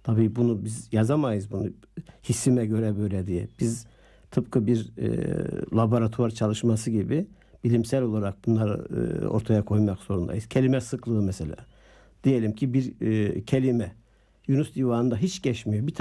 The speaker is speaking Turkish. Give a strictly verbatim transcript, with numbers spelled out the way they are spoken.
Tabii bunu biz yazamayız, bunu hissime göre böyle diye. Biz tıpkı bir e, laboratuvar çalışması gibi bilimsel olarak bunları e, ortaya koymak zorundayız. Kelime sıklığı mesela. Diyelim ki bir e, kelime Yunus Divanı'nda hiç geçmiyor. Bir